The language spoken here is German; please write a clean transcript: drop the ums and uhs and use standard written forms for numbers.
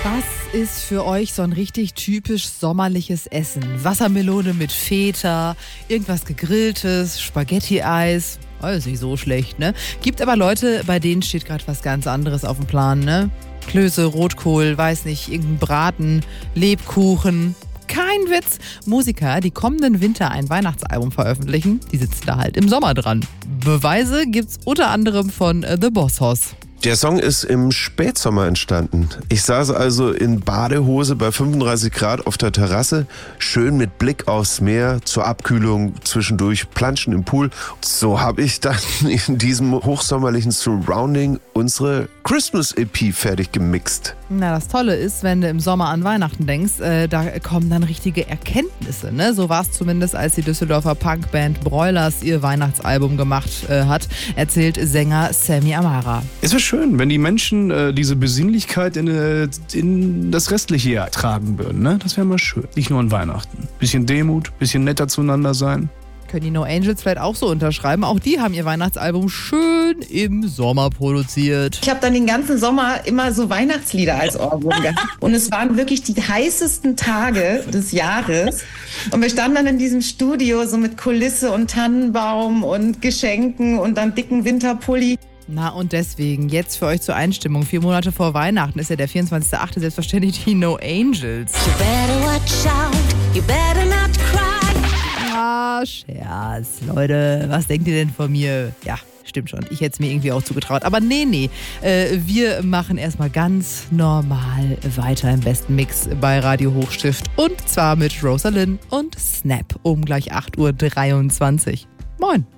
Was ist für euch so ein richtig typisch sommerliches Essen? Wassermelone mit Feta, irgendwas Gegrilltes, Spaghetti-Eis. Oh, ist nicht so schlecht, ne? Gibt aber Leute, bei denen steht gerade was ganz anderes auf dem Plan, ne? Klöße, Rotkohl, weiß nicht, irgendein Braten, Lebkuchen. Kein Witz. Musiker, die kommenden Winter ein Weihnachtsalbum veröffentlichen, die sitzen da halt im Sommer dran. Beweise gibt's unter anderem von The Boss Hoss. Der Song ist im Spätsommer entstanden. Ich saß also in Badehose bei 35 Grad auf der Terrasse, schön mit Blick aufs Meer, zur Abkühlung zwischendurch planschen im Pool. So habe ich dann in diesem hochsommerlichen Surrounding unsere Christmas-EP fertig gemixt. Na, das Tolle ist, wenn du im Sommer an Weihnachten denkst, da kommen dann richtige Erkenntnisse, ne? So war es zumindest, als die Düsseldorfer Punkband Broilers ihr Weihnachtsalbum gemacht hat, erzählt Sänger Sammy Amara. Es wäre schön, wenn die Menschen diese Besinnlichkeit in das restliche Jahr tragen würden, ne? Das wäre mal schön. Nicht nur an Weihnachten. Bisschen Demut, bisschen netter zueinander sein. Können die No Angels vielleicht auch so unterschreiben? Auch die haben ihr Weihnachtsalbum schön im Sommer produziert. Ich habe dann den ganzen Sommer immer so Weihnachtslieder als Ohrwurm gehabt. Und es waren wirklich die heißesten Tage des Jahres. Und wir standen dann in diesem Studio so mit Kulisse und Tannenbaum und Geschenken und dann dicken Winterpulli. Na und deswegen, jetzt für euch zur Einstimmung, 4 Monate vor Weihnachten ist ja der 24.8. selbstverständlich die No Angels. You better watch out, you better not cry. Ah, Scherz. Leute, was denkt ihr denn von mir? Ja, stimmt schon. Ich hätte es mir irgendwie auch zugetraut. Aber nee. Wir machen erstmal ganz normal weiter im besten Mix bei Radio Hochstift. Und zwar mit Rosalind und Snap um gleich 8.23 Uhr. Moin.